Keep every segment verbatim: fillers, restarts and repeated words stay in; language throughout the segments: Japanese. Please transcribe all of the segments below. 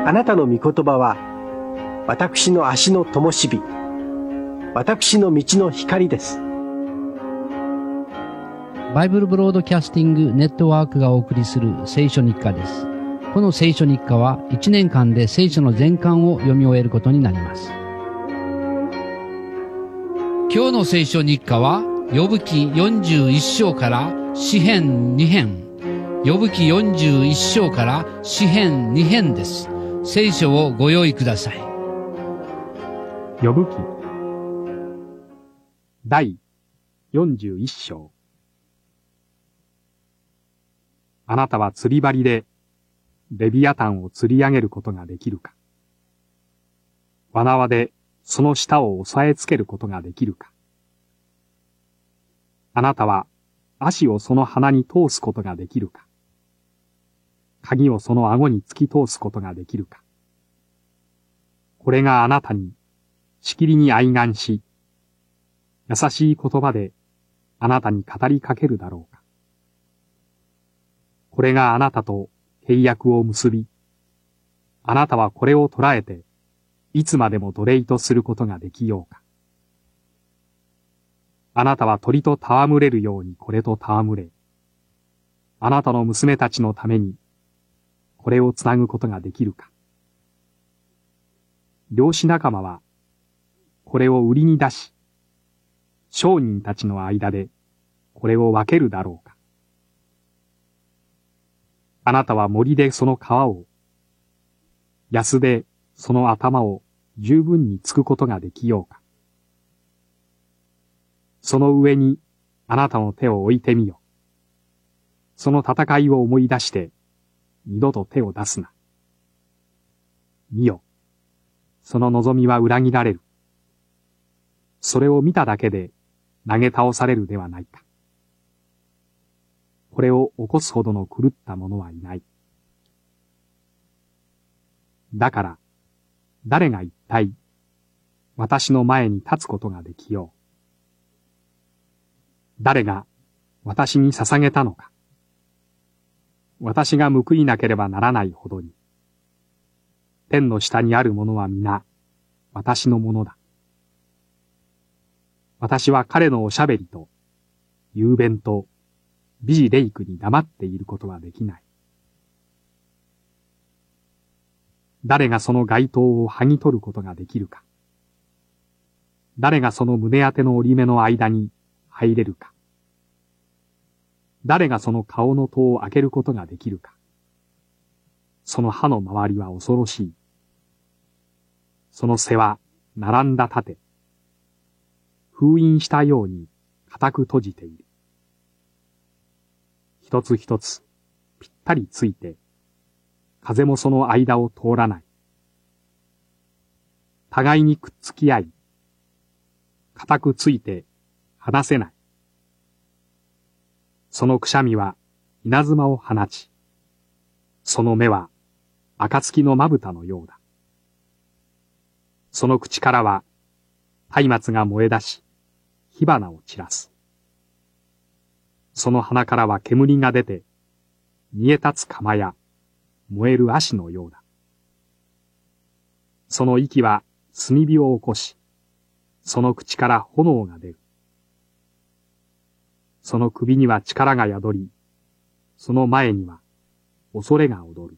あなたの御言葉は、私の足の灯火、私の道の光です。 バイブルブロードキャスティングネットワークがお送りする聖書日課です。この聖書日課はいちねんかんで聖書の全巻を読み終えることになります。今日の聖書日課は、ヨブ記よんじゅういっ章から詩編に編。ヨブ記よんじゅういっ章から詩編に編です。聖書をご用意ください。 ヨブ記第よんじゅういっ章。あなたは釣り針でレビアタンを釣り上げることができるか。罠でその舌を押さえつけることができるか。あなたは足をその鼻に通すことができるか。鍵をその顎に突き通すことができるか。これがあなたにしきりに愛願し、優しい言葉であなたに語りかけるだろうか。これがあなたと契約を結び、あなたはこれを捉えて、いつまでも奴隷とすることができようか。あなたは鳥と戯れるようにこれと戯れ、あなたの娘たちのために、これをつなぐことができるか。漁師仲間は、これを売りに出し、商人たちの間で、これを分けるだろうか。あなたは森でその皮を、安でその頭を十分につくことができようか。その上にあなたの手を置いてみよ。その戦いを思い出して、二度と手を出すな。見よ。その望みは裏切られる。それを見ただけで投げ倒されるではないか。これを起こすほどの狂った者はいない。だから、誰が一体、私の前に立つことができよう。誰が私に捧げたのか。私が報いなければならないほどに。天の下にあるものは皆、私のものだ。私は彼のおしゃべりと、雄弁と、美辞麗句に黙っていることはできない。誰がその街灯を剥ぎ取ることができるか。誰がその胸当ての折り目の間に入れるか。誰がその顔の戸を開けることができるか。その歯の周りは恐ろしい。その背は並んだ盾。封印したように固く閉じている。一つ一つぴったりついて、風もその間を通らない。互いにくっつき合い、固くついて離せない。そのくしゃみは稲妻を放ち、その目は暁のまぶたのようだ。その口からは松明が燃え出し、火花を散らす。その鼻からは煙が出て、煮え立つ釜や燃える葦のようだ。その息は炭火を起こし、その口から炎が出る。その首には力が宿り、その前には恐れが踊る。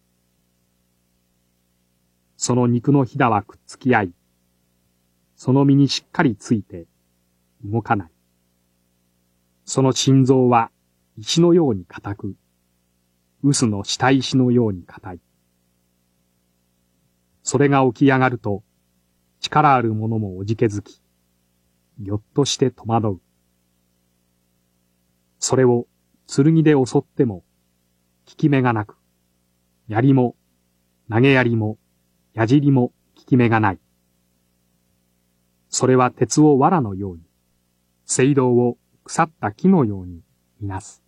その肉のひだはくっつき合い、その身にしっかりついて動かない。その心臓は石のように固く、臼の下石のように固い。それが起き上がると、力ある者もおじけづき、ぎょっとして戸惑う。それを剣で襲っても、効き目がなく、槍も、投げ槍も、矢尻も効き目がない。それは鉄を藁のように、青銅を腐った木のようにみなす。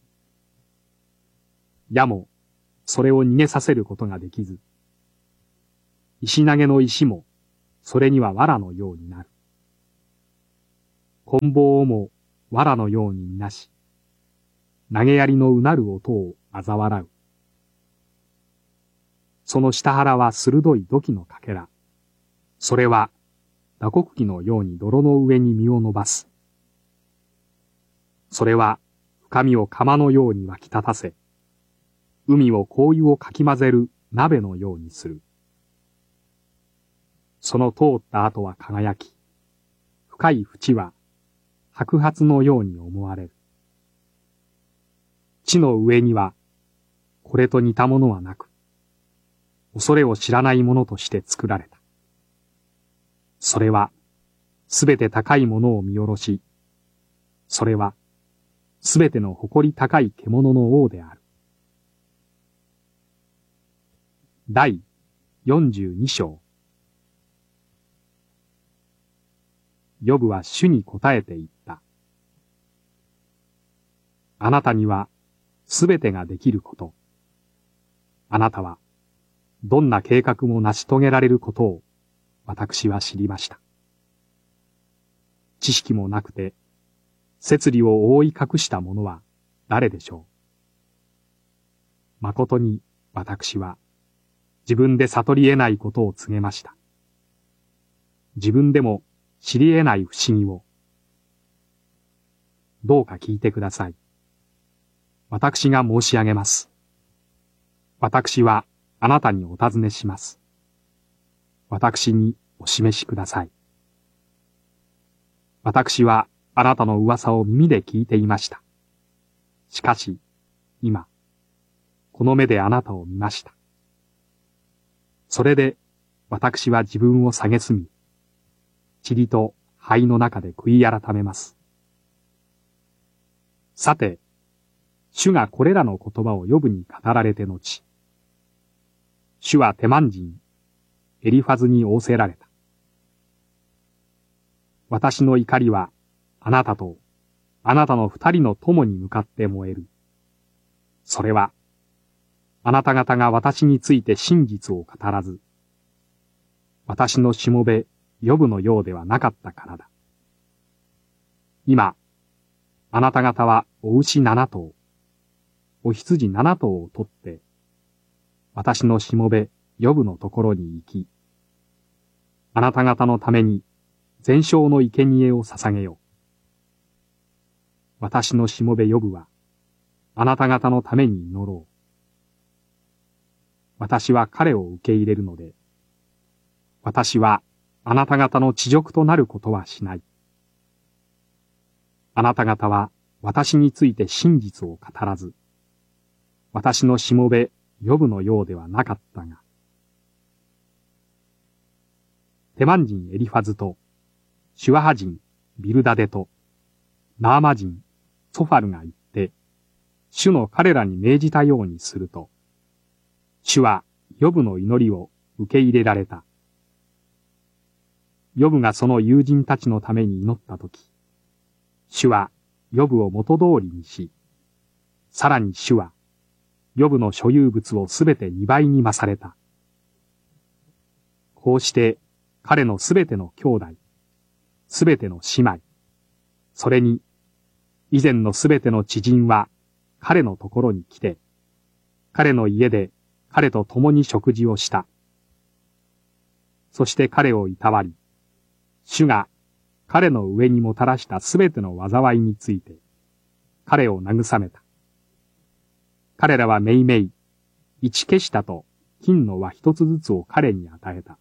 矢も、それを逃げさせることができず、石投げの石も、それには藁のようになる。棍棒をも藁のようにみなし、投げ槍のうなる音を嘲笑う。 その下腹は鋭い土器のかけら。それは打刻機のように泥の上に身を伸ばす。それは深みを釜のように湧き立たせ、海を香油をかき混ぜる鍋のようにする。その通った後は輝き、深い淵は白髪のように思われる。地の上にはこれと似たものはなく、恐れを知らないものとして作られた。それはすべて高いものを見下ろし、それはすべての誇り高い獣の王である。第よんじゅうに章。ヨブは主に答えて言った。あなたにはすべてができること。あなたはどんな計画も成し遂げられることを私は知りました。知識もなくて、摂理を覆い隠した者は誰でしょう。誠に私は自分で悟り得ないことを告げました。自分でも知り得ない不思議を。どうか聞いてください。私が申し上げます。私はあなたにお尋ねします。私にお示しください。私はあなたの噂を耳で聞いていました。しかし、今、この目であなたを見ました。それで、私は自分を蔑み、塵と灰の中で悔い改めます。さて、主がこれらの言葉をヨブに語られて後、主はテマン人、エリファズに仰せられた。私の怒りは、あなたと、あなたの二人の友に向かって燃える。それは、あなた方が私について真実を語らず、私のしもべ、ヨブのようではなかったからだ。今、あなた方はお牛七頭、お羊七頭を取って、私のしもべ、ヨブのところに行き、あなた方のために、全焼の生贄を捧げよう。私のしもべヨブは、あなた方のために祈ろう。私は彼を受け入れるので、私はあなた方の恥辱となることはしない。あなた方は私について真実を語らず、私のしもべヨブのようではなかったが、テマン人エリファズと、シュワハ人ビルダデと、ナーマ人ソファルが言って、主の彼らに命じたようにすると、主はヨブの祈りを受け入れられた。ヨブがその友人たちのために祈ったとき、主はヨブを元通りにし、さらに主はヨブの所有物をすべて二倍に増された。こうして彼のすべての兄弟、すべての姉妹、それに以前のすべての知人は彼のところに来て、彼の家で彼と共に食事をした。そして彼をいたわり、主が彼の上にもたらしたすべての災いについて、彼を慰めた。彼らはめいめい、一ケシタと金の輪一つずつを彼に与えた。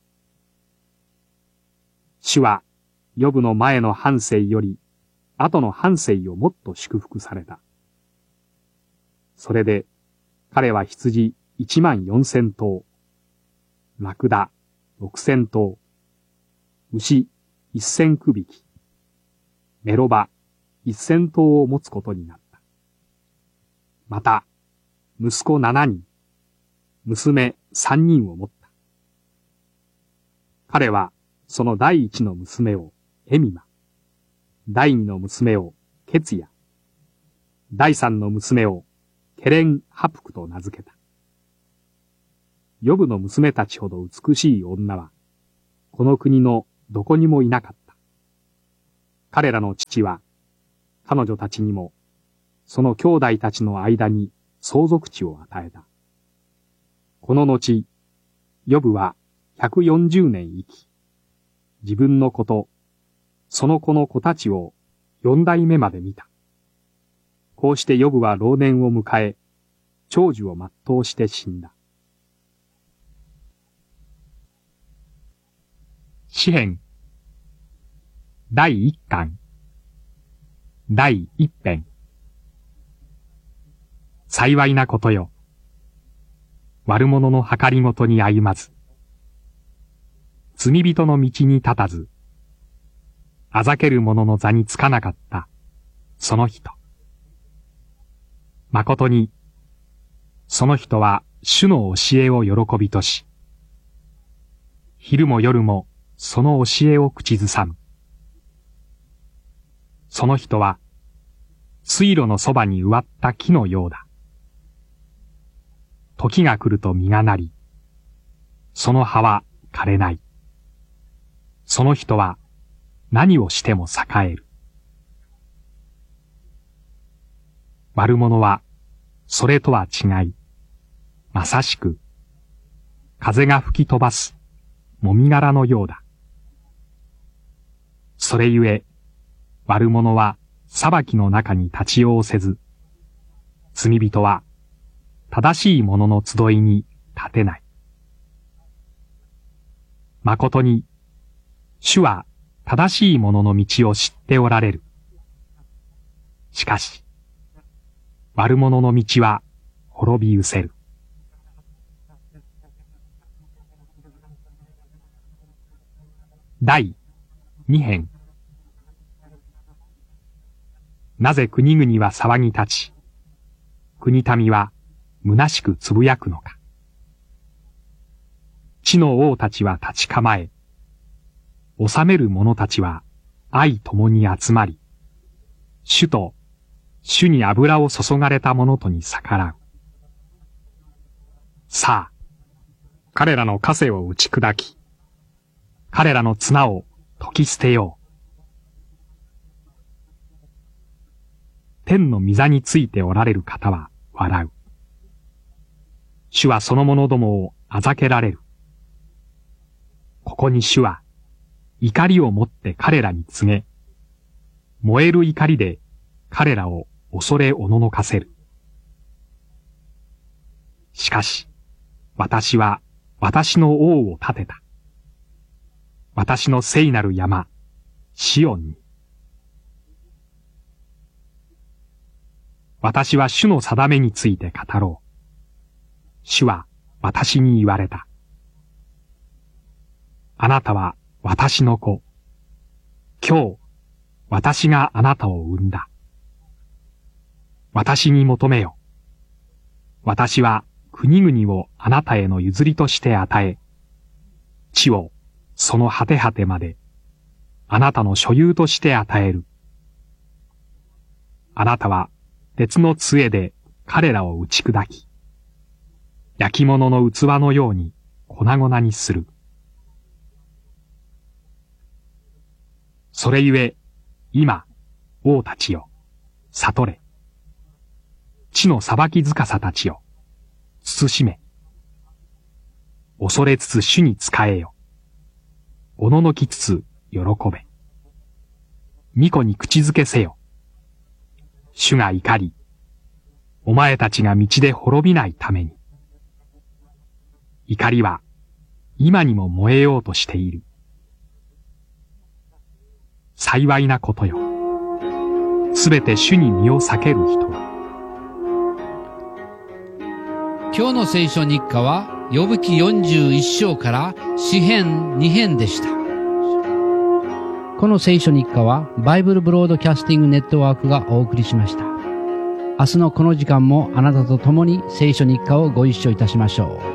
主は、ヨブの前の半生より、後の半生をもっと祝福された。それで、彼は羊一万四千頭、ラクダ六千頭、牛一千区引き、メロバ一千頭を持つことになった。また、息子七人、娘三人を持った。彼は、その第一の娘をエミマ、第二の娘をケツヤ、第三の娘をケレンハプクと名付けた。ヨブの娘たちほど美しい女は、この国のどこにもいなかった。彼らの父は、彼女たちにも、その兄弟たちの間に相続地を与えた。 この後、ヨブはひゃくよんじゅうねん生き、自分の子と、その子の子たちを四代目まで見た。こうしてヨブは老年を迎え、長寿を全うして死んだ。詩編第一巻第一編。幸いなことよ。悪者の計りごとに歩まず、罪人の道に立たず、あざける者の座につかなかった、その人。誠に、その人は主の教えを喜びとし、昼も夜もその教えを口ずさむ。その人は、水路のそばに植わった木のようだ。時が来ると実がなり、その葉は枯れない。その人は何をしても栄える。悪者はそれとは違い、まさしく風が吹き飛ばすもみ殻のようだ。それゆえ悪者は裁きの中に立ち寄せず、罪人は正しい者の集いに立てない。誠に、主は正しい者の道を知っておられる。しかし、悪者の道は滅び失せる。第二編。なぜ国々は騒ぎ立ち、国民は虚しくつぶやくのか。地の王たちは立ち構え、治める者たちは愛共に集まり、主と主に油を注がれた者とに逆らう。さあ、彼らの枷を打ち砕き、彼らの綱を解き捨てよう。天の御座についておられる方は笑う。主はその者どもをあざけられる。ここに主は怒りをもって彼らに告げ、燃える怒りで彼らを恐れおののかせる。しかし、私は私の王を立てた。私の聖なる山、シオンに。私は主の定めについて語ろう。主は私に言われた。あなたは私の子。今日、私があなたを産んだ。私に求めよ。私は国々をあなたへの譲りとして与え、地をその果て果てまであなたの所有として与える。あなたは鉄の杖で彼らを打ち砕き、焼き物の器のように粉々にする。それゆえ、今、王たちよ、悟れ。地の裁き深さたちよ、慎め。恐れつつ主に仕えよ。おののきつつ喜べ。巫女に口づけせよ。主が怒り、お前たちが道で滅びないために。怒りは今にも燃えようとしている。幸いなことよ。すべて主に身を避ける人は。 今日の聖書日課は、ヨブ記よんじゅういっ章から詩編に編でした。この聖書日課は、バイブルブロードキャスティングネットワークがお送りしました。明日のこの時間もあなたと共に聖書日課をご一緒いたしましょう。